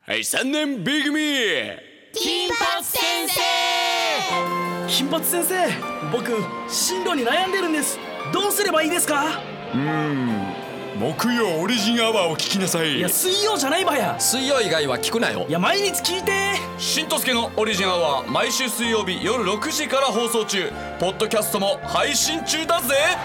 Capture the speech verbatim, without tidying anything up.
はい、さんねん B 組金髪先生。 金髪先生、僕進路に悩んでるんです。どうすればいいですか？ うーん木曜オリジンアワーを聞きなさい。 いや、水曜じゃないばや。 水曜以外は聞くなよ。 いや、毎日聞いて。 しんとすけのオリジンアワー毎週水曜日夜ろくじから放送中。ポッドキャストも配信中だぜ。